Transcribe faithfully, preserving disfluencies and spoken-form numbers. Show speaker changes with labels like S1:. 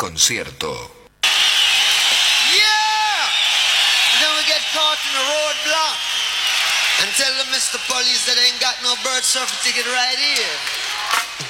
S1: concierto.
S2: Yeah! Then we get caught in a roadblock and tell the Mister Police that they ain't got no bird surfer ticket right here.